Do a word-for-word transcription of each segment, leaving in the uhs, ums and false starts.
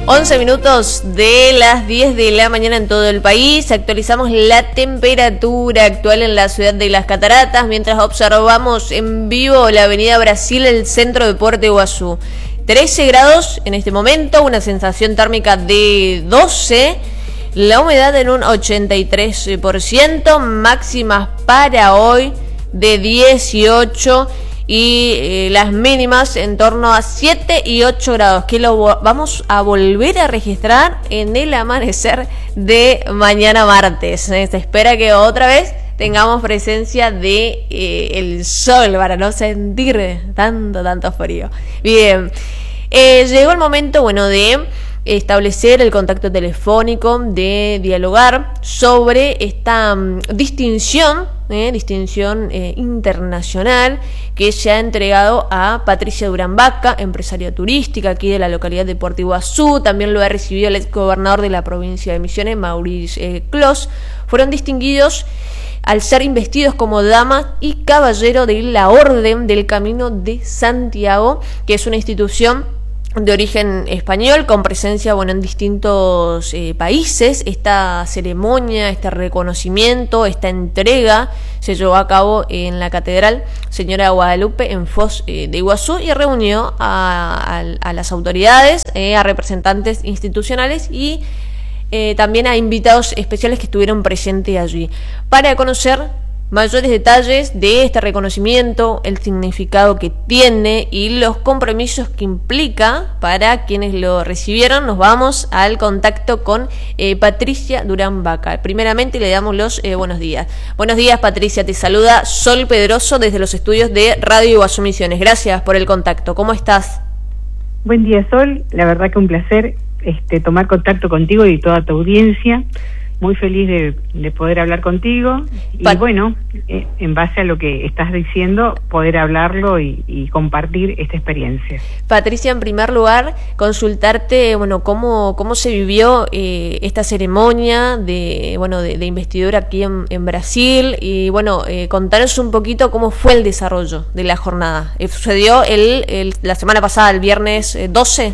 once minutos de las diez de la mañana en todo el país. Actualizamos la temperatura actual en la ciudad de Las Cataratas mientras observamos en vivo la avenida Brasil, el centro de Puerto Iguazú. trece grados en este momento, una sensación térmica de doce, la humedad en un ochenta y tres por ciento, máximas para hoy de dieciocho y eh, las mínimas en torno a siete y ocho grados, que lo vamos a volver a registrar en el amanecer de mañana martes. Eh, se espera que otra vez tengamos presencia de eh, el sol para no sentir tanto, tanto frío. Bien, eh, llegó el momento, bueno, de establecer el contacto telefónico, de dialogar sobre esta um, distinción, eh, distinción eh, internacional que se ha entregado a Patricia Durán Baca, empresaria turística aquí de la localidad de Puerto Iguazú. También lo ha recibido el exgobernador de la provincia de Misiones, Mauricio eh, Clos. Fueron distinguidos al ser investidos como dama y caballero de la Orden del Camino de Santiago, que es una institución de origen español con presencia, bueno, en distintos eh, países. Esta ceremonia, este reconocimiento, esta entrega se llevó a cabo en la Catedral Señora Guadalupe en Foz eh, de Iguazú y reunió a, a, a las autoridades, eh, a representantes institucionales y eh, también a invitados especiales que estuvieron presentes allí para conocer mayores detalles de este reconocimiento, el significado que tiene y los compromisos que implica para quienes lo recibieron. Nos vamos al contacto con eh, Patricia Durán Baca. Primeramente le damos los eh, buenos días. Buenos días, Patricia, te saluda Sol Pedroso desde los estudios de Radio Iguazú Misiones. Gracias por el contacto. ¿Cómo estás? Buen día, Sol. La verdad que un placer este, tomar contacto contigo y toda tu audiencia. Muy feliz de, de poder hablar contigo y Pat bueno, eh, en base a lo que estás diciendo, poder hablarlo y, y compartir esta experiencia. Patricia, en primer lugar, consultarte, bueno, cómo cómo se vivió eh, esta ceremonia de bueno de, de investidura aquí en, en Brasil y bueno, eh, contanos un poquito cómo fue el desarrollo de la jornada. Eh, ¿Sucedió el, el la semana pasada, el viernes eh, doce?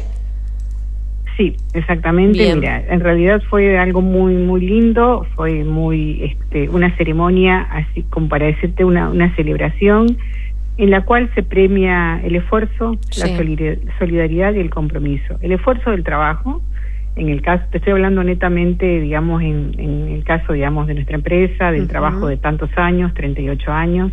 Sí, exactamente. Bien. Mira, en realidad fue algo muy muy lindo, fue muy este, una ceremonia, así como para decirte una, una celebración en la cual se premia el esfuerzo, sí, la solidaridad y el compromiso. El esfuerzo del trabajo, en el caso, te estoy hablando netamente, digamos, en, en el caso, digamos, de nuestra empresa, del uh-huh. trabajo de tantos años, treinta y ocho años.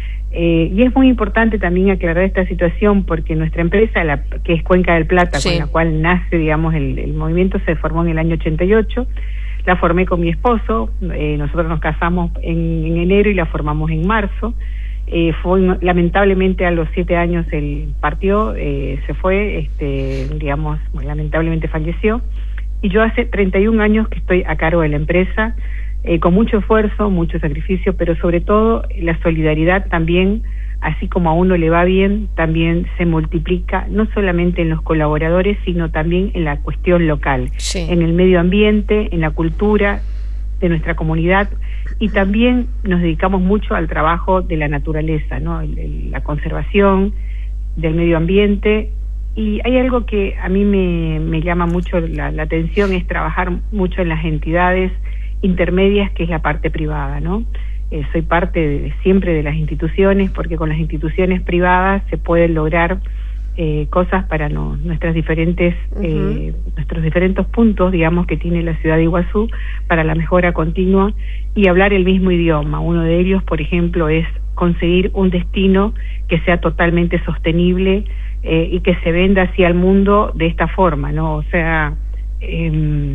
Eh, y es muy importante también aclarar esta situación porque nuestra empresa, la, que es Cuenca del Plata, sí, con la cual nace, digamos, el, el movimiento, se formó en el año ochenta y ocho. La formé con mi esposo, eh, nosotros nos casamos en, en enero y la formamos en marzo. Eh, fue lamentablemente a los siete años él partió, eh, se fue, este, digamos, lamentablemente falleció. Y yo hace treinta y un años que estoy a cargo de la empresa. Eh, con mucho esfuerzo, mucho sacrificio, pero sobre todo la solidaridad también, así como a uno le va bien, también se multiplica, no solamente en los colaboradores, sino también en la cuestión local, sí, en el medio ambiente, en la cultura de nuestra comunidad, y también nos dedicamos mucho al trabajo de la naturaleza, ¿no? El, el, la conservación del medio ambiente. Y hay algo que a mí me, me llama mucho la, la atención, es trabajar mucho en las entidades intermedias, que es la parte privada, ¿no? Eh, soy parte de, siempre de las instituciones, porque con las instituciones privadas se pueden lograr eh, cosas para no, nuestras diferentes uh-huh. eh, nuestros diferentes puntos, digamos, que tiene la ciudad de Iguazú para la mejora continua y hablar el mismo idioma. Uno de ellos, por ejemplo, es conseguir un destino que sea totalmente sostenible eh, y que se venda hacia el mundo de esta forma, ¿no? O sea, Eh,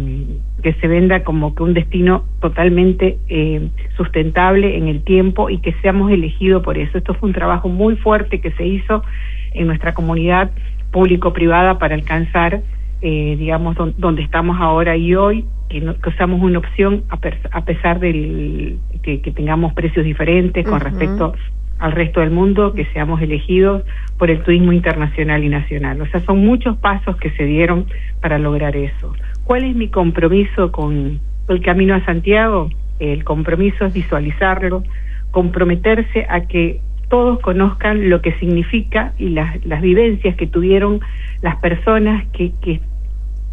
que se venda como que un destino totalmente eh, sustentable en el tiempo y que seamos elegidos por eso. Esto fue un trabajo muy fuerte que se hizo en nuestra comunidad público-privada para alcanzar, eh, digamos, don, donde estamos ahora y hoy, que, no, que usamos una opción a, per, a pesar del que, que tengamos precios diferentes con uh-huh. respecto al resto del mundo, que seamos elegidos por el turismo internacional y nacional. O sea, son muchos pasos que se dieron para lograr eso. ¿Cuál es mi compromiso con el Camino a Santiago? El compromiso es visualizarlo, comprometerse a que todos conozcan lo que significa y las, las vivencias que tuvieron las personas que, que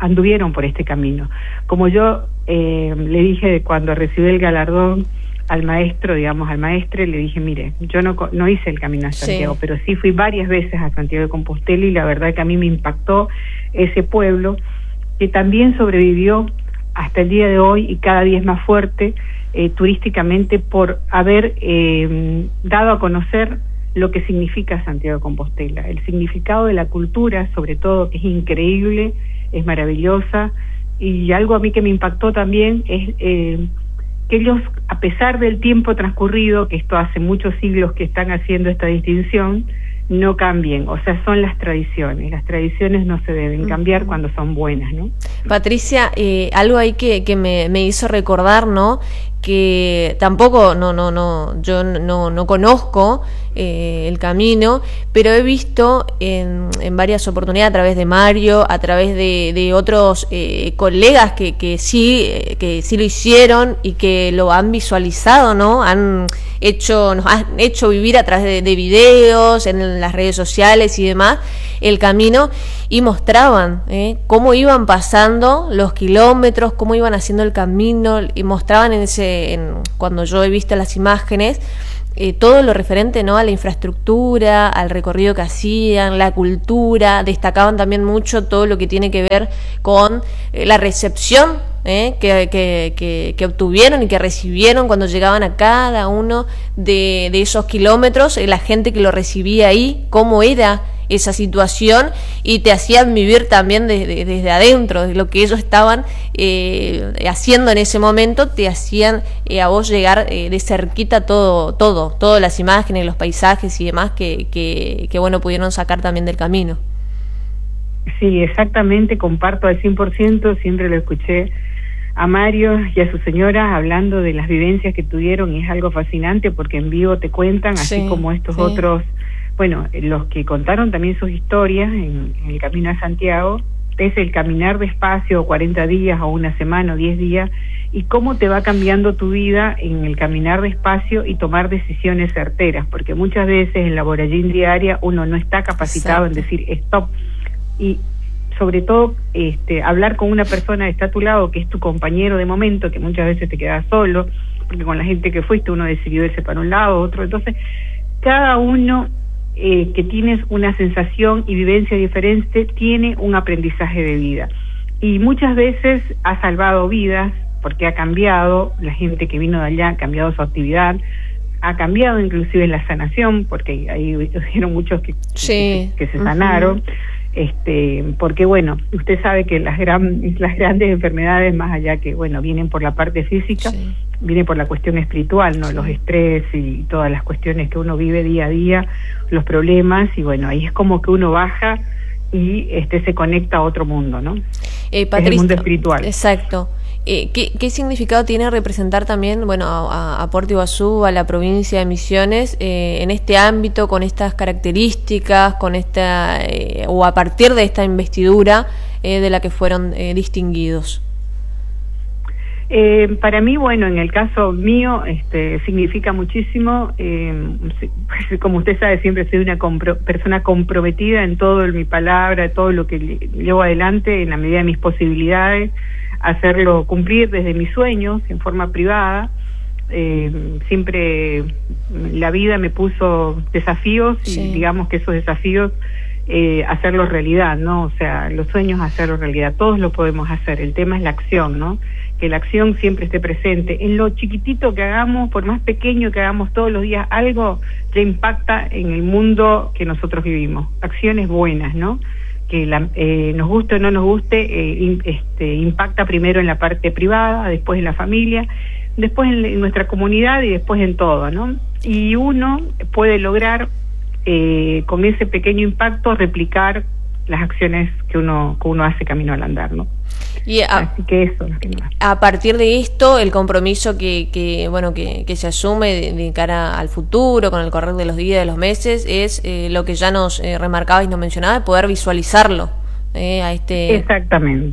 anduvieron por este camino. Como yo eh, le dije cuando recibí el galardón al maestro, digamos, al maestre, le dije, mire, yo no, no hice el Camino a Santiago, sí, pero sí fui varias veces a Santiago de Compostela y la verdad que a mí me impactó ese pueblo que también sobrevivió hasta el día de hoy y cada día es más fuerte eh, turísticamente por haber eh, dado a conocer lo que significa Santiago de Compostela, el significado de la cultura, sobre todo, que es increíble, es maravillosa, y algo a mí que me impactó también es eh, que ellos, a pesar del tiempo transcurrido, que esto hace muchos siglos que están haciendo esta distinción, no cambien, o sea, son las tradiciones, las tradiciones no se deben cambiar cuando son buenas, ¿no? Patricia, eh, algo ahí que, que me, me hizo recordar, ¿no?, que tampoco, no, no, no, yo no, no conozco eh, el camino, pero he visto en, en varias oportunidades a través de Mario, a través de, de otros eh, colegas que, que sí, que sí lo hicieron y que lo han visualizado, ¿no? Han hecho, nos han hecho vivir a través de, de videos, en las redes sociales y demás, el camino, y mostraban ¿eh? cómo iban pasando los kilómetros, cómo iban haciendo el camino, y mostraban en ese, en, cuando yo he visto las imágenes, eh, todo lo referente, ¿no?, a la infraestructura, al recorrido que hacían, la cultura, destacaban también mucho todo lo que tiene que ver con eh, la recepción ¿eh? que, que, que, que obtuvieron y que recibieron cuando llegaban a cada uno de, de esos kilómetros, eh, la gente que lo recibía ahí, cómo era esa situación, y te hacían vivir también desde, desde adentro, de lo que ellos estaban eh, haciendo en ese momento, te hacían eh, a vos llegar eh, de cerquita todo, todo, todas las imágenes, los paisajes y demás que, que, que bueno, pudieron sacar también del camino. Sí, exactamente, comparto al cien por ciento, siempre lo escuché a Mario y a su señora hablando de las vivencias que tuvieron, y es algo fascinante porque en vivo te cuentan, así sí, como estos sí. otros, bueno, los que contaron también sus historias en, en el Camino a Santiago, es el caminar despacio, cuarenta días o una semana o diez días, y cómo te va cambiando tu vida en el caminar despacio y tomar decisiones certeras, porque muchas veces en la voragine diaria uno no está capacitado Exacto. en decir stop, y sobre todo este hablar con una persona que está a tu lado, que es tu compañero de momento, que muchas veces te quedas solo, porque con la gente que fuiste uno decidió irse para un lado, otro, entonces cada uno eh, que tienes una sensación y vivencia diferente tiene un aprendizaje de vida, y muchas veces ha salvado vidas porque ha cambiado, la gente que vino de allá ha cambiado su actividad, ha cambiado inclusive la sanación, porque ahí hubieron muchos que, sí. que, que se sanaron, uh-huh. este porque bueno, usted sabe que las gran las grandes enfermedades, más allá que bueno vienen por la parte física, sí. vienen por la cuestión espiritual, no sí. los estrés y todas las cuestiones que uno vive día a día, los problemas, y bueno, ahí es como que uno baja y este se conecta a otro mundo, ¿no? Eh, Patricia, es el mundo espiritual. Exacto. Eh, ¿qué, ¿Qué significado tiene representar también, bueno, a, a Puerto Iguazú, a la provincia de Misiones, eh, en este ámbito, con estas características, con esta eh, o a partir de esta investidura eh, de la que fueron eh, distinguidos? Eh, para mí, bueno, en el caso mío, este, significa muchísimo. Eh, pues, como usted sabe, siempre soy una compro- persona comprometida en todo, en mi palabra, todo lo que llevo adelante, en la medida de mis posibilidades, hacerlo cumplir desde mis sueños en forma privada. Eh, siempre la vida me puso desafíos sí. y digamos que esos desafíos eh, hacerlos realidad, ¿no? O sea, los sueños hacerlos realidad, todos lo podemos hacer, el tema es la acción, ¿no? Que la acción siempre esté presente, en lo chiquitito que hagamos, por más pequeño que hagamos todos los días, algo ya impacta en el mundo que nosotros vivimos, acciones buenas, ¿no? Que la, eh, nos guste o no nos guste, eh, in, este, impacta primero en la parte privada, después en la familia, después en, en nuestra comunidad y después en todo, ¿no? Y uno puede lograr eh, con ese pequeño impacto replicar las acciones que uno que uno hace camino al andar, ¿no? Y a, Así que eso, a partir de esto, el compromiso que, que bueno que, que se asume de, de cara al futuro, con el correr de los días, de los meses, es eh, lo que ya nos eh, remarcaba y nos mencionaba, de poder visualizarlo eh, a este. Exactamente.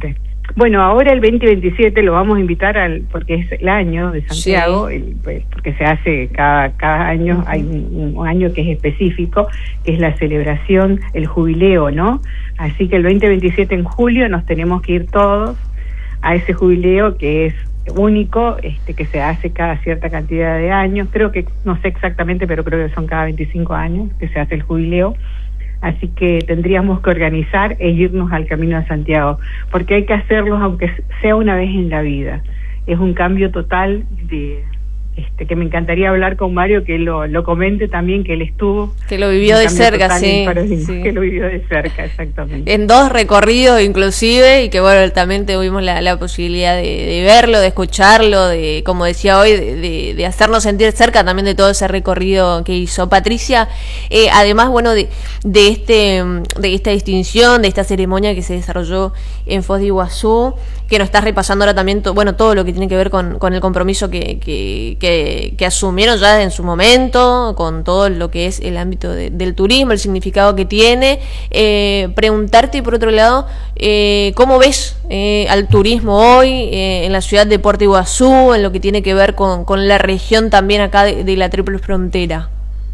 Bueno, ahora el veinte veintisiete lo vamos a invitar al, porque es el año de Santiago, sí. el, pues, porque se hace cada, cada año, uh-huh. hay un, un año que es específico, que es la celebración, el jubileo, ¿no? Así que el veinte veintisiete en julio nos tenemos que ir todos a ese jubileo que es único, este que se hace cada cierta cantidad de años, creo que, no sé exactamente, pero creo que son cada veinticinco años que se hace el jubileo. Así que tendríamos que organizar e irnos al Camino de Santiago, porque hay que hacerlo aunque sea una vez en la vida. Es un cambio total de este que me encantaría hablar con Mario, que él lo, lo comente también, que él estuvo. Que lo vivió de cerca, sí, sí. Que lo vivió de cerca, exactamente. En dos recorridos inclusive, y que bueno, también tuvimos la, la posibilidad de, de verlo, de escucharlo, de, como decía hoy, de, de, de hacernos sentir cerca también de todo ese recorrido que hizo Patricia. Eh, además, bueno, de, de este de esta distinción, de esta ceremonia que se desarrolló en Foz de Iguazú, que nos estás repasando ahora también, to, bueno, todo lo que tiene que ver con, con el compromiso que, que, que, que asumieron ya en su momento, con todo lo que es el ámbito de, del turismo, el significado que tiene. Eh, preguntarte, por otro lado, eh, ¿cómo ves eh, al turismo hoy eh, en la ciudad de Puerto Iguazú, en lo que tiene que ver con, con la región también acá de, de la Triple Frontera?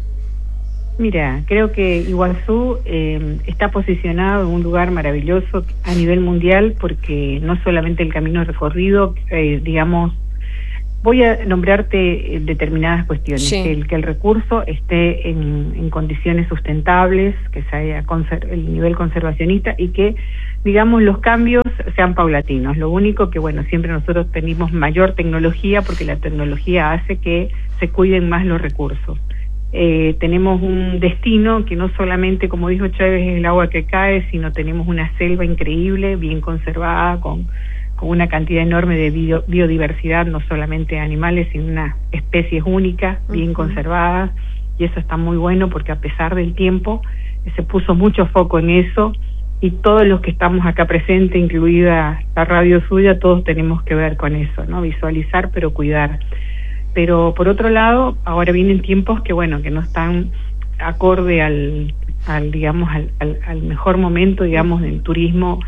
Mira, creo que Iguazú eh, está posicionado en un lugar maravilloso a nivel mundial, porque no solamente el camino recorrido, eh, digamos, voy a nombrarte determinadas cuestiones, sí. que, el, que el recurso esté en, en condiciones sustentables, que se haya conser- el nivel conservacionista y que, digamos, los cambios sean paulatinos. Lo único que, bueno, siempre nosotros tenemos mayor tecnología, porque la tecnología hace que se cuiden más los recursos. Eh, tenemos un destino que no solamente, como dijo Chávez, es el agua que cae, sino tenemos una selva increíble, bien conservada, con, con una cantidad enorme de bio, biodiversidad, no solamente animales, sino unas especies únicas, bien uh-huh. conservadas, y eso está muy bueno porque a pesar del tiempo se puso mucho foco en eso, y todos los que estamos acá presentes, incluida la radio suya, todos tenemos que ver con eso, ¿no? Visualizar pero cuidar. Pero por otro lado, ahora vienen tiempos que bueno, que no están acorde al, al digamos, al, al, al mejor momento, digamos, del turismo,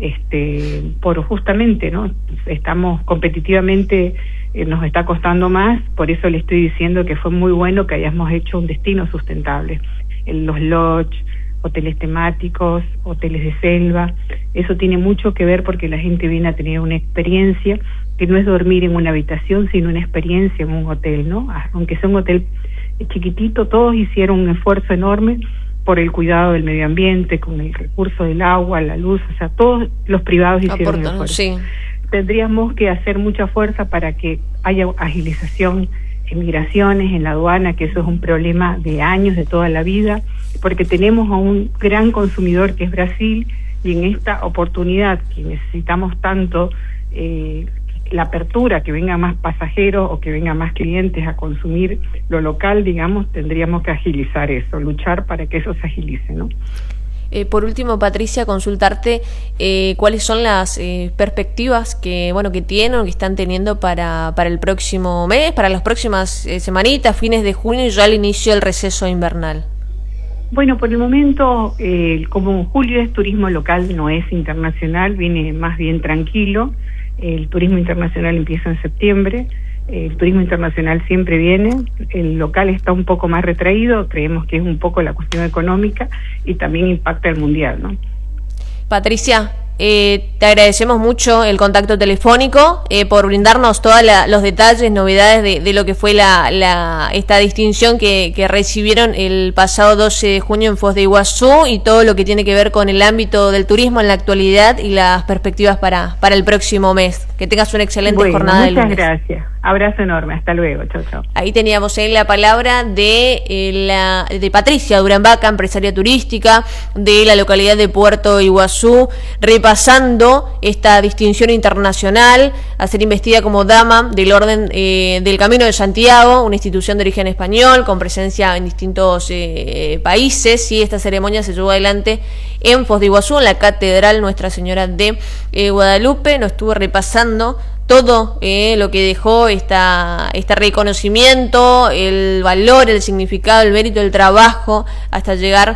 este, por justamente, ¿no? Estamos competitivamente, eh, nos está costando más, por eso le estoy diciendo que fue muy bueno que hayamos hecho un destino sustentable. En los lodge, hoteles temáticos, hoteles de selva, eso tiene mucho que ver porque la gente viene a tener una experiencia que no es dormir en una habitación, sino una experiencia en un hotel, ¿no? Aunque sea un hotel chiquitito, todos hicieron un esfuerzo enorme por el cuidado del medio ambiente, con el recurso del agua, la luz, o sea, todos los privados hicieron un esfuerzo. Sí. Tendríamos que hacer mucha fuerza para que haya agilización en migraciones, en la aduana, que eso es un problema de años, de toda la vida, porque tenemos a un gran consumidor que es Brasil, y en esta oportunidad que necesitamos tanto eh, la apertura, que vengan más pasajeros o que vengan más clientes a consumir lo local, digamos, tendríamos que agilizar eso, luchar para que eso se agilice, ¿no? Eh, por último, Patricia, consultarte eh, cuáles son las eh, perspectivas que bueno que tienen o que están teniendo para, para el próximo mes, para las próximas eh, semanitas, fines de junio y ya al inicio del receso invernal. Bueno, por el momento, eh, como julio es turismo local, no es internacional, viene más bien tranquilo. El turismo internacional empieza en septiembre, el turismo internacional siempre viene, el local está un poco más retraído, creemos que es un poco la cuestión económica y también impacta el mundial, ¿no? Patricia, eh, te agradecemos mucho el contacto telefónico, eh, por brindarnos todos los detalles, novedades de, de lo que fue la, la esta distinción que, que recibieron el pasado doce de junio en Foz de Iguazú y todo lo que tiene que ver con el ámbito del turismo en la actualidad y las perspectivas para, para el próximo mes. Que tengas una excelente bueno, jornada de lunes. Muchas gracias. Abrazo enorme. Hasta luego. Chau, chau. Ahí teníamos eh, la palabra de, eh, la, de Patricia Durán Baca, empresaria turística de la localidad de Puerto Iguazú, repasando esta distinción internacional a ser investida como Dama del Orden eh, del Camino de Santiago, una institución de origen español con presencia en distintos eh, países. Y esta ceremonia se llevó adelante en Foz de Iguazú, en la Catedral Nuestra Señora de eh, Guadalupe. Nos estuvo repasando todo eh, lo que dejó esta, este reconocimiento, el valor, el significado, el mérito, el trabajo, hasta llegar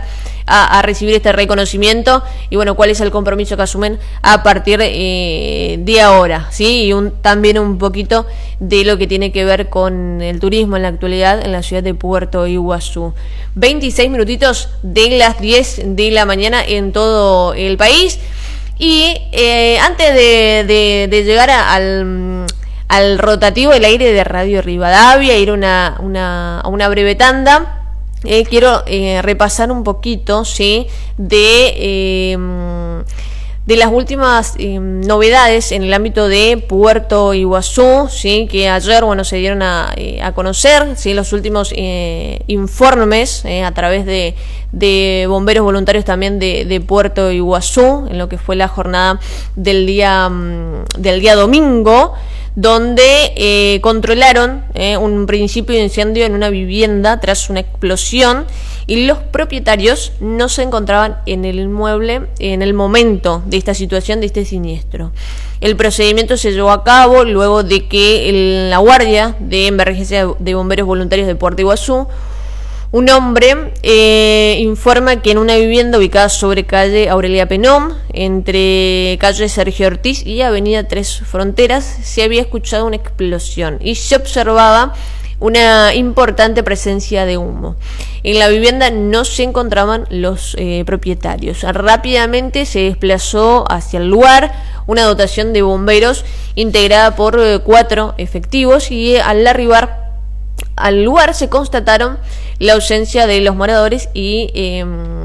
a, a recibir este reconocimiento y bueno, cuál es el compromiso que asumen a partir eh, de ahora, ¿sí? Y un, también un poquito de lo que tiene que ver con el turismo en la actualidad en la ciudad de Puerto Iguazú. veintiséis minutitos de las diez de la mañana en todo el país. Y eh, antes de, de, de llegar a, al, al rotativo del aire de Radio Rivadavia, ir una, una, a una breve tanda, eh, quiero eh, repasar un poquito, ¿sí?, de... Eh, de las últimas eh, novedades en el ámbito de Puerto Iguazú, sí, que ayer, bueno, se dieron a, eh, a conocer, sí, los últimos eh, informes eh, a través de, de bomberos voluntarios también de, de Puerto Iguazú, en lo que fue la jornada del día um, del día domingo, donde eh, controlaron eh, un principio de incendio en una vivienda tras una explosión y los propietarios no se encontraban en el inmueble en el momento de esta situación, de este siniestro. El procedimiento se llevó a cabo luego de que el, la guardia de emergencia de bomberos voluntarios de Puerto Iguazú, un hombre eh, informa que en una vivienda ubicada sobre calle Aurelia Penom, entre calle Sergio Ortiz y avenida Tres Fronteras, se había escuchado una explosión y se observaba una importante presencia de humo. En la vivienda no se encontraban los eh, propietarios. Rápidamente se desplazó hacia el lugar una dotación de bomberos integrada por eh, cuatro efectivos y eh, al arribar al lugar se constataron la ausencia de los moradores y eh,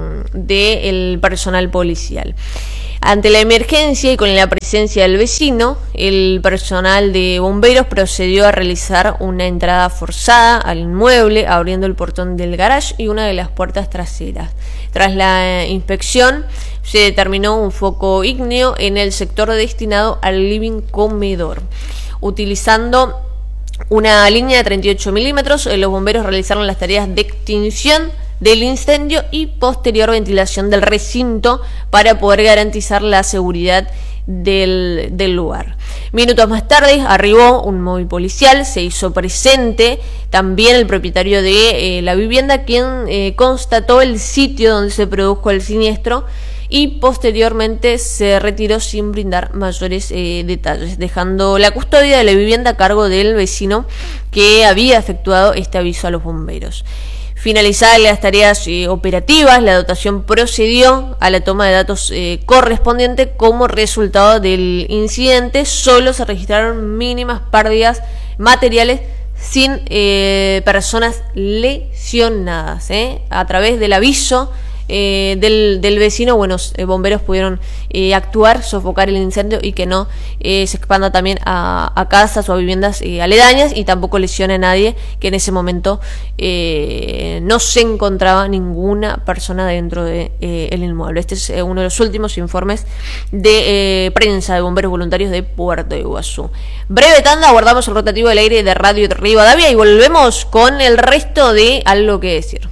del personal policial. Ante la emergencia y con la presencia del vecino, el personal de bomberos procedió a realizar una entrada forzada al inmueble, abriendo el portón del garage y una de las puertas traseras. Tras la inspección, se determinó un foco ígneo en el sector destinado al living comedor. Utilizando una línea de treinta y ocho milímetros, los bomberos realizaron las tareas de extinción del incendio y posterior ventilación del recinto para poder garantizar la seguridad del, del lugar. Minutos más tarde arribó un móvil policial, se hizo presente también el propietario de eh, la vivienda, quien eh, constató el sitio donde se produjo el siniestro y posteriormente se retiró sin brindar mayores eh, detalles, dejando la custodia de la vivienda a cargo del vecino que había efectuado este aviso a los bomberos. Finalizadas las tareas eh, operativas, la dotación procedió a la toma de datos eh, correspondiente. Como resultado del incidente, solo se registraron mínimas pérdidas materiales sin eh, personas lesionadas. ¿eh? A través del aviso Eh, del, del vecino, bueno, eh, bomberos pudieron eh, actuar, sofocar el incendio y que no eh, se expanda también a, a casas o a viviendas eh, aledañas y tampoco lesione a nadie, que en ese momento eh, no se encontraba ninguna persona dentro de eh, el inmueble. Este es eh, uno de los últimos informes de eh, prensa de bomberos voluntarios de Puerto Iguazú. Breve tanda, guardamos el rotativo del aire de Radio Rivadavia y volvemos con el resto de Algo que Decir.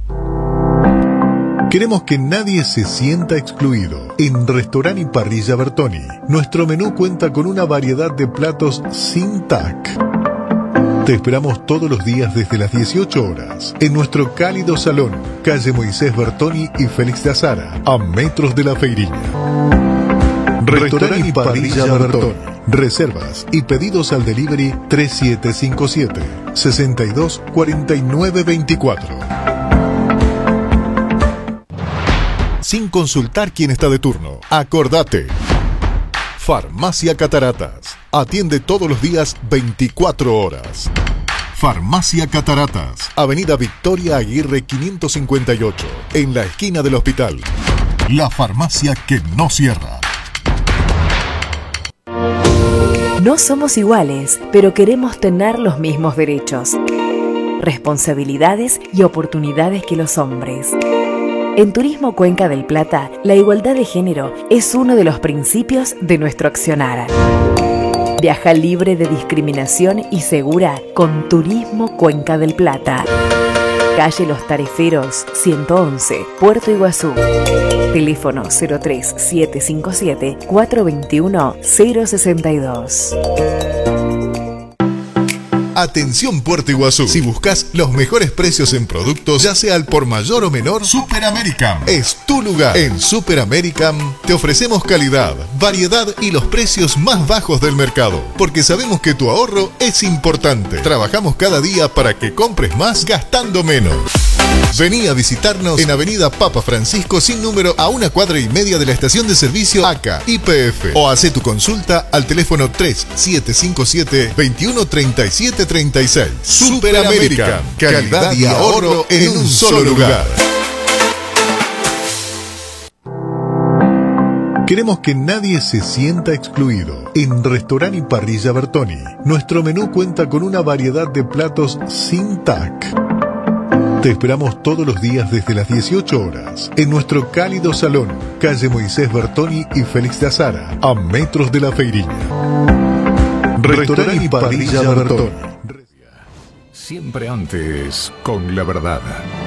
Queremos que nadie se sienta excluido. En Restaurant y Parrilla Bertoni, nuestro menú cuenta con una variedad de platos sin T A C. Te esperamos todos los días desde las dieciocho horas en nuestro cálido salón, calle Moisés Bertoni y Félix de Azara, a metros de la Feiriña. Restaurant y Parrilla Bertoni. Reservas y pedidos al delivery tres siete cinco siete, seis dos cuatro nueve dos cuatro. Sin consultar quién está de turno. Acordate. Farmacia Cataratas. Atiende todos los días veinticuatro horas. Farmacia Cataratas. Avenida Victoria Aguirre quinientos cincuenta y ocho. En la esquina del hospital. La farmacia que no cierra. No somos iguales, pero queremos tener los mismos derechos, responsabilidades y oportunidades que los hombres. En Turismo Cuenca del Plata, la igualdad de género es uno de los principios de nuestro accionar. Viaja libre de discriminación y segura con Turismo Cuenca del Plata. Calle Los Tariferos, ciento once, Puerto Iguazú. Teléfono cero tres siete cinco siete, cuatro dos uno, cero seis dos. Atención Puerto Iguazú. Si buscas los mejores precios en productos, ya sea al por mayor o menor, Super American es tu lugar. En Super American te ofrecemos calidad, variedad y los precios más bajos del mercado, porque sabemos que tu ahorro es importante. Trabajamos cada día para que compres más gastando menos. Vení a visitarnos en Avenida Papa Francisco sin número, a una cuadra y media de la estación de servicio A C A Y P F, o hace tu consulta al teléfono tres siete cinco siete, veintiuno treinta y siete treinta y seis. Super American, calidad y ahorro en un solo lugar. Queremos que nadie se sienta excluido. En Restaurant y Parrilla Bertoni, nuestro menú cuenta con una variedad de platos sin T A C. Te esperamos todos los días desde las dieciocho horas en nuestro cálido salón, calle Moisés Bertoni y Félix de Azara, a metros de la Feiriña. Restaurant y Parrilla Bertoni. Siempre antes con la verdad.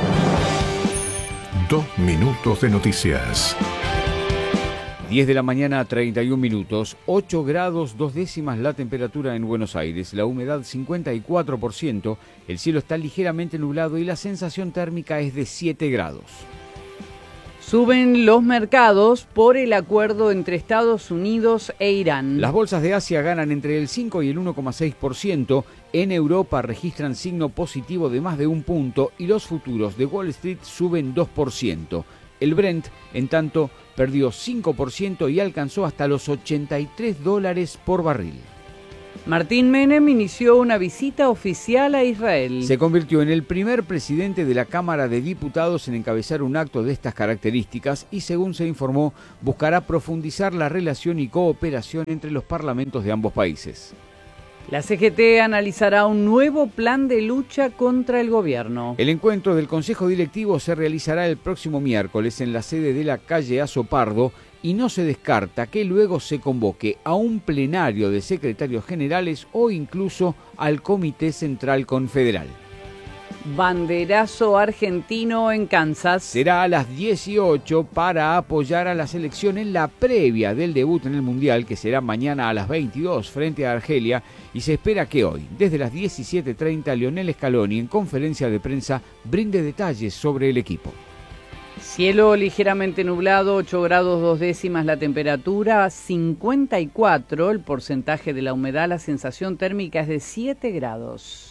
Dos minutos de noticias. diez de la mañana, treinta y un minutos, ocho grados, dos décimas la temperatura en Buenos Aires, la humedad cincuenta y cuatro por ciento, el cielo está ligeramente nublado y la sensación térmica es de siete grados. Suben los mercados por el acuerdo entre Estados Unidos e Irán. Las bolsas de Asia ganan entre el cinco y el uno coma seis por ciento, en Europa registran signo positivo de más de un punto y los futuros de Wall Street suben dos por ciento. El Brent, en tanto, perdió cinco por ciento y alcanzó hasta los ochenta y tres dólares por barril. Martín Menem inició una visita oficial a Israel. Se convirtió en el primer presidente de la Cámara de Diputados en encabezar un acto de estas características y, según se informó, buscará profundizar la relación y cooperación entre los parlamentos de ambos países. La C G T analizará un nuevo plan de lucha contra el gobierno. El encuentro del Consejo Directivo se realizará el próximo miércoles en la sede de la calle Azopardo y no se descarta que luego se convoque a un plenario de secretarios generales o incluso al Comité Central Confederal. Banderazo argentino en Kansas. Será a las dieciocho para apoyar a la selección en la previa del debut en el Mundial, que será mañana a las veintidós frente a Argelia, y se espera que hoy, desde las diecisiete treinta, Lionel Scaloni en conferencia de prensa brinde detalles sobre el equipo. Cielo ligeramente nublado, ocho grados dos décimas la temperatura, cincuenta y cuatro el porcentaje de la humedad, la sensación térmica es de siete grados.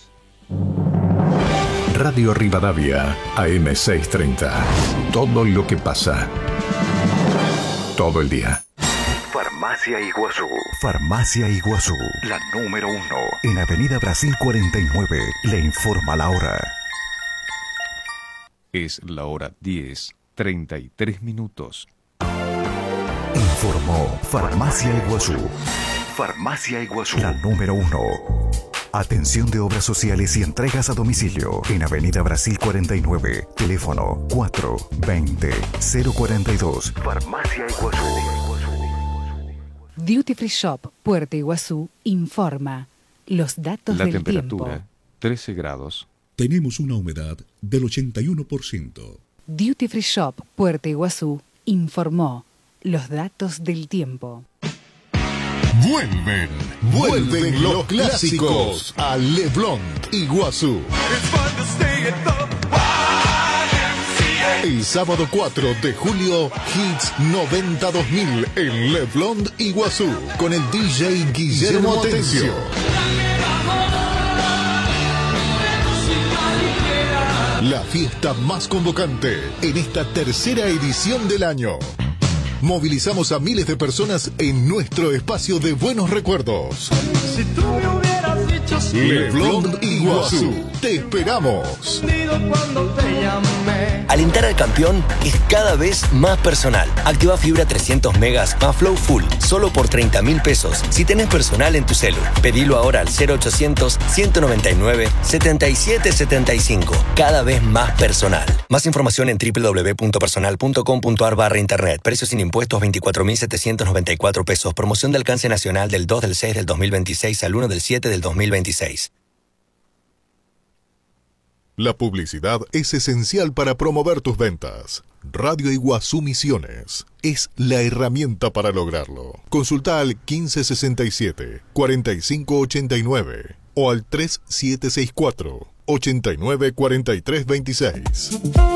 Radio Rivadavia, A M seiscientos treinta. Todo lo que pasa. Todo el día. Farmacia Iguazú. Farmacia Iguazú. La número uno. En Avenida Brasil cuarenta y nueve. Le informa la hora. Es la hora diez, treinta y tres minutos. Informó Farmacia Iguazú. Farmacia Iguazú. La número uno. Atención de obras sociales y entregas a domicilio en Avenida Brasil cuarenta y nueve, teléfono cuatro veinte cero cuarenta y dos. Farmacia Iguazú. Duty Free Shop Puerto Iguazú informa los datos La del tiempo. La temperatura, trece grados. Tenemos una humedad del ochenta y uno por ciento. Duty Free Shop Puerto Iguazú informó los datos del tiempo. Vuelven, vuelven los clásicos a Le Blond Iguazú. El sábado cuatro de julio, Hits noventa dos mil en Le Blond Iguazú, con el D J Guillermo Atencio. La fiesta más convocante en esta tercera edición del año. Movilizamos a miles de personas en nuestro espacio de buenos recuerdos. Si tú me hubieras dicho sí, Le Blond Iguazú, te esperamos. Cuando te llamé. Alentar al campeón es cada vez más personal. Activa fibra trescientos megas más Flow Full, solo por treinta mil pesos. Si tenés personal en tu celu, pedilo ahora al cero ochocientos, ciento noventa y nueve, setenta y siete setenta y cinco. Cada vez más personal. Más información en doble u doble u doble u punto personal punto com punto a r barra internet. Precios sin impuestos veinticuatro mil setecientos noventa y cuatro pesos. Promoción de alcance nacional del dos del seis del dos mil veintiséis al uno del siete del dos mil veintiséis. La publicidad es esencial para promover tus ventas. Radio Iguazú Misiones es la herramienta para lograrlo. Consulta al quince sesenta y siete, cuarenta y cinco ochenta y nueve o al tres siete seis cuatro, ochenta y nueve cuarenta y tres veintiséis.